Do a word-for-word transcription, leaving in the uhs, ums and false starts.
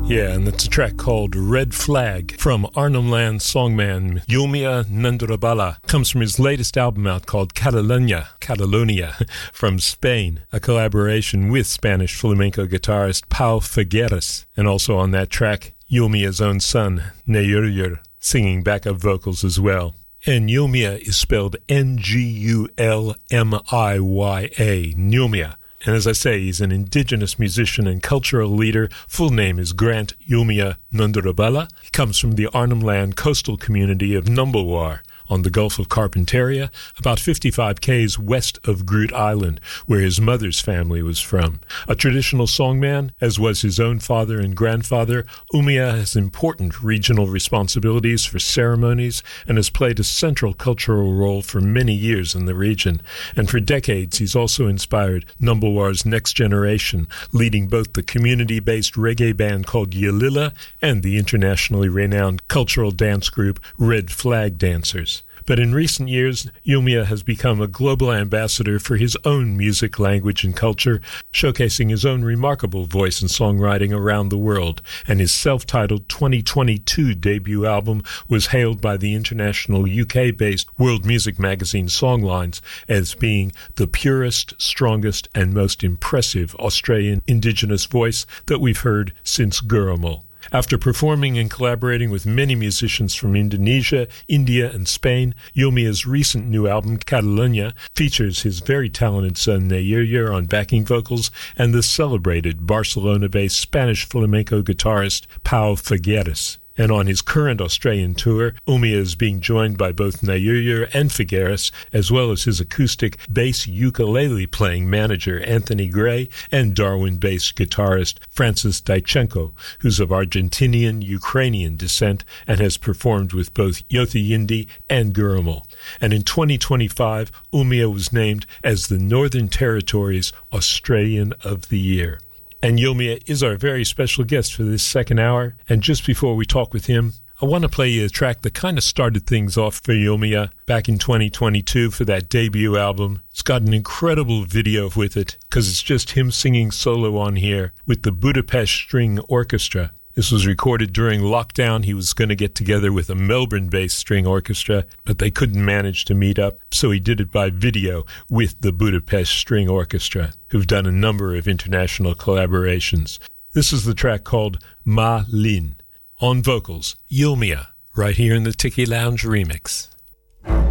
Yeah, and it's a track called Red Flag from Arnhem Land songman Yulmia Nandrabala. Comes from his latest album out called Catalonia, Catalonia from Spain, a collaboration with Spanish flamenco guitarist Pau Figueras. And also on that track, Yulmia's own son, Nayurur, singing backup vocals as well. And Yulmia is spelled N G U L M I Y A, Yulmia. And as I say, he's an indigenous musician and cultural leader. Full name is Grant Yulmia Nandrabala. He comes from the Arnhem Land coastal community of Numbulwar on the Gulf of Carpentaria, about fifty-five kays west of Groote Island, where his mother's family was from. A traditional songman, as was his own father and grandfather, Yulmia has important regional responsibilities for ceremonies and has played a central cultural role for many years in the region. And for decades, he's also inspired Numbulwar's next generation, leading both the community-based reggae band called Yalila and the internationally renowned cultural dance group Red Flag Dancers. But in recent years, Yulmia has become a global ambassador for his own music, language, and culture, showcasing his own remarkable voice and songwriting around the world. And his self-titled twenty twenty-two debut album was hailed by the international U K-based world music magazine Songlines as being the purest, strongest, and most impressive Australian indigenous voice that we've heard since Gurumul. After performing and collaborating with many musicians from Indonesia, India, and Spain, Yulmia's recent new album, Catalonia, features his very talented son Nayurur on backing vocals and the celebrated Barcelona-based Spanish flamenco guitarist Pau Figueras. And on his current Australian tour, Yulmia is being joined by both Nayurur and Figueras, as well as his acoustic bass ukulele-playing manager Anthony Gray and Darwin-based guitarist Francis Daichenko, who's of Argentinian-Ukrainian descent and has performed with both Yothu Yindi and Gurumul. And in twenty twenty-five, Yulmia was named as the Northern Territory's Australian of the Year. And Yulmia is our very special guest for this second hour. And just before we talk with him, I want to play you a track that kind of started things off for Yulmia back in twenty twenty-two for that debut album. It's got an incredible video with it because it's just him singing solo on here with the Budapest String Orchestra. This was recorded during lockdown. He was going to get together with a Melbourne-based string orchestra, but they couldn't manage to meet up, so he did it by video with the Budapest String Orchestra, who've done a number of international collaborations. This is the track called Ma Lin. On vocals, Yulmia, right here in the Tiki Lounge remix.